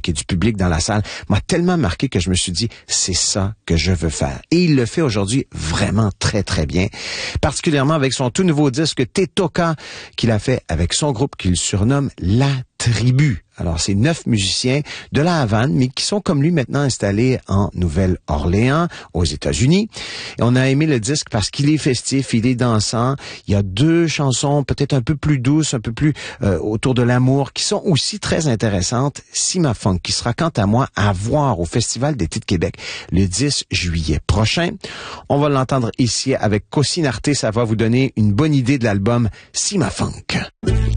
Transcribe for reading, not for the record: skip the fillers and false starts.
et du public dans la salle m'a tellement marqué que je me suis dit, c'est ça que je veux faire. Et il le fait aujourd'hui vraiment très, très bien. Particulièrement avec son tout nouveau disque Te-Toka qu'il a fait avec son groupe qu'il surnomme La Tribu. Alors, c'est 9 musiciens de la Havane, mais qui sont comme lui maintenant installés en Nouvelle-Orléans, aux États-Unis. Et on a aimé le disque parce qu'il est festif, il est dansant. Il y a 2 chansons peut-être un peu plus douces, un peu plus autour de l'amour, qui sont aussi très intéressantes. Sima Funk, qui sera quant à moi à voir au Festival d'été de Québec le 10 juillet prochain. On va l'entendre ici avec Kosinarte. Ça va vous donner une bonne idée de l'album Sima Funk.